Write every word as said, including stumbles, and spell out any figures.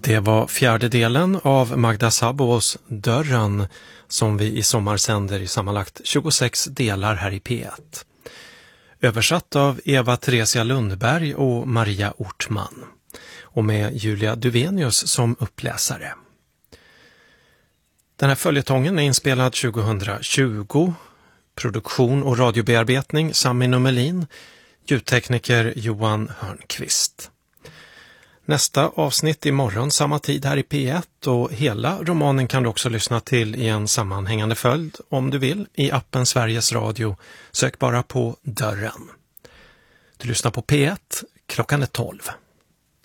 Det var fjärde delen av Magda Szabós Dörren som vi i sommar sänder i sammanlagt tjugosex delar här i P ett. Översatt av Eva Theresia Lundberg och Maria Ortman och med Julia Duvenius som uppläsare. Den här följetongen är inspelad tjugohundratjugo. Produktion och radiobearbetning Sami Nummelin, ljudtekniker Johan Hörnqvist. Nästa avsnitt imorgon samma tid här i P ett och hela romanen kan du också lyssna till i en sammanhängande följd om du vill i appen Sveriges Radio. Sök bara på Dörren. Du lyssnar på P ett, klockan är tolv.